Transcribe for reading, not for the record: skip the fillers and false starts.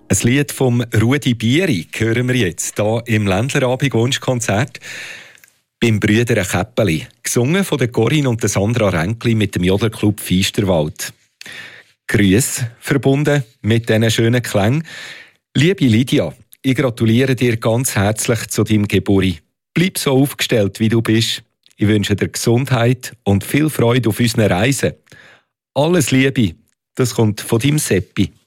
Ein Lied vom Rudi Bieri hören wir jetzt hier im Ländlerabend-Wunschkonzert beim Brüder Käppeli. Gesungen von der Corinne und der Sandra Ränkli mit dem Jodlerclub Feisterwald. Grüße verbunden mit diesen schönen Klängen. Liebe Lydia, ich gratuliere dir ganz herzlich zu deinem Geburtstag. Bleib so aufgestellt, wie du bist. Ich wünsche dir Gesundheit und viel Freude auf unseren Reisen. Alles Liebe, das kommt von deinem Seppi.